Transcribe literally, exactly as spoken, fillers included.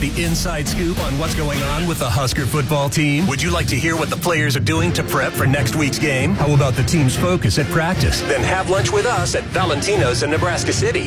the inside scoop on what's going on with the Husker football team? Would you like to hear what the players are doing to prep for next week's game? How about the team's focus at practice? Then have lunch with us at Valentino's in Nebraska City.